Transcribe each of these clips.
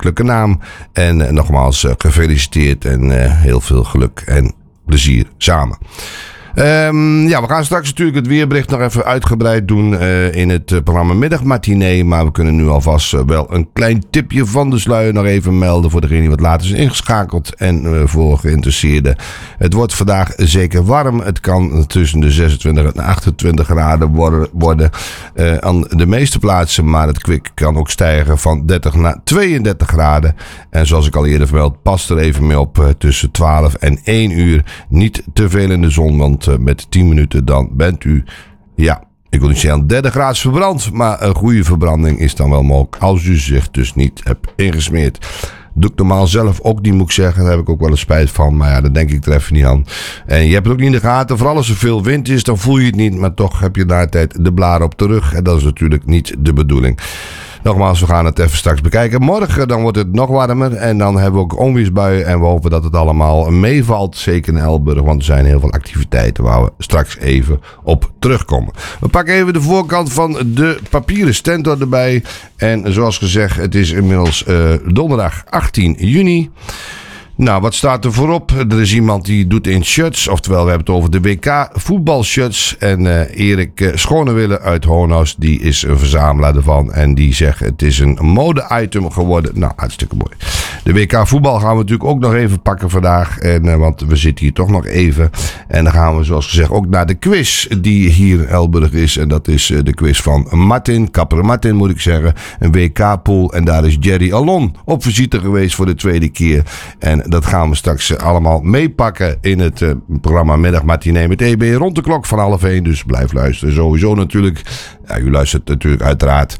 koninklijke naam. En nogmaals gefeliciteerd en heel veel geluk en plezier samen. We gaan straks natuurlijk het weerbericht nog even uitgebreid doen in het programma Middagmatinee. Maar we kunnen nu alvast wel een klein tipje van de sluier nog even melden voor degene die wat later is ingeschakeld en voor geïnteresseerden. Het wordt vandaag zeker warm. Het kan tussen de 26 en 28 graden worden aan de meeste plaatsen. Maar het kwik kan ook stijgen van 30 naar 32 graden. En zoals ik al eerder vermeld, pas er even mee op tussen 12 en 1 uur. Niet te veel in de zon, want met 10 minuten dan bent u, ik wil niet zeggen aan 30 graden verbrand, maar een goede verbranding is dan wel mogelijk als u zich dus niet hebt ingesmeerd. Doe ik normaal zelf ook niet, moet ik zeggen. Daar heb ik ook wel eens spijt van. Maar ja, daar denk ik er even niet aan. En je hebt het ook niet in de gaten. Vooral als er veel wind is, dan voel je het niet. Maar toch heb je na de tijd de blaren op de rug. En dat is natuurlijk niet de bedoeling. Nogmaals, we gaan het even straks bekijken. Morgen dan wordt het nog warmer. En dan hebben we ook onweersbuien. En we hopen dat het allemaal meevalt. Zeker in Elburg. Want er zijn heel veel activiteiten waar we straks even op terugkomen. We pakken even de voorkant van de papieren stentor erbij. En zoals gezegd, het is inmiddels donderdag 18 juni. Nou, wat staat er voorop? Er is iemand die doet in shirts. Oftewel, we hebben het over de WK voetbalshirts. En Erik Schonewille uit Hoonhuis, die is een verzamelaar ervan. En die zegt, het is een mode-item geworden. Nou, hartstikke mooi. De WK voetbal gaan we natuurlijk ook nog even pakken vandaag. Want we zitten hier toch nog even. En dan gaan we, zoals gezegd, ook naar de quiz die hier in Elburg is. En dat is de quiz van Martin, kapper Martin moet ik zeggen. Een WK-pool. En daar is Jerry Alon op visite geweest voor de tweede keer. En dat gaan we straks allemaal meepakken in het programma Middagmatinee met EB rond de klok van 12:30. Dus blijf luisteren. Sowieso natuurlijk. Ja, u luistert natuurlijk uiteraard.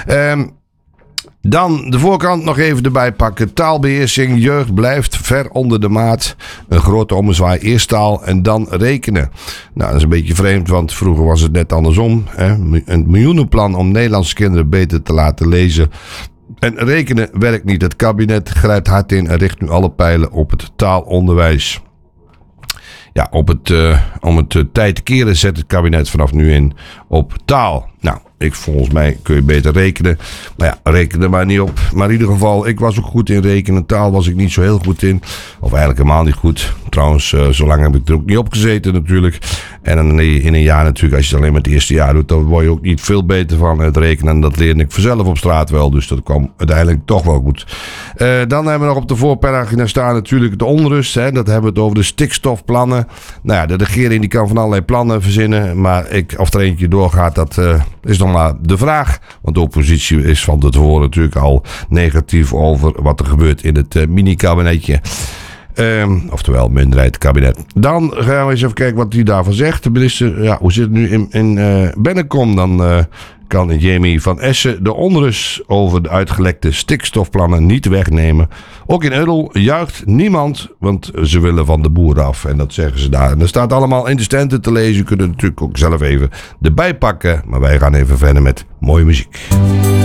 Dan de voorkant nog even erbij pakken. Taalbeheersing, jeugd blijft ver onder de maat. Een grote ommezwaai, eerst taal en dan rekenen. Nou, dat is een beetje vreemd, want vroeger was het net andersom. Een miljoenenplan om Nederlandse kinderen beter te laten lezen en rekenen werkt niet. Het kabinet grijpt hard in en richt nu alle pijlen op het taalonderwijs. Ja, om het tijd te keren zet het kabinet vanaf nu in op taal. Nou, volgens mij kun je beter rekenen. Maar ja, reken er maar niet op. Maar in ieder geval, ik was ook goed in rekenen. Taal was ik niet zo heel goed in. Of eigenlijk helemaal niet goed. Trouwens, zo lang heb ik er ook niet op gezeten natuurlijk. En dan in een jaar natuurlijk, als je het alleen maar het eerste jaar doet, dan word je ook niet veel beter van het rekenen. En dat leerde ik vanzelf op straat wel. Dus dat kwam uiteindelijk toch wel goed. Dan hebben we nog op de voorpagina staan natuurlijk de onrust. Hè. Dat hebben we het over de stikstofplannen. Nou ja, de regering die kan van allerlei plannen verzinnen. Maar of er eentje doorgaat, dat is nog maar de vraag. Want de oppositie is van tevoren natuurlijk al negatief over wat er gebeurt in het mini-kabinetje. Oftewel, minderheidskabinet. Dan gaan we eens even kijken wat hij daarvan zegt. De minister, hoe zit het nu in Bennekom? Dan kan Jamie van Essen de onrust over de uitgelekte stikstofplannen niet wegnemen. Ook in Uddel juicht niemand, want ze willen van de boeren af. En dat zeggen ze daar. En dat staat allemaal in de stenten te lezen. U kunt het natuurlijk ook zelf even erbij pakken. Maar wij gaan even verder met mooie muziek.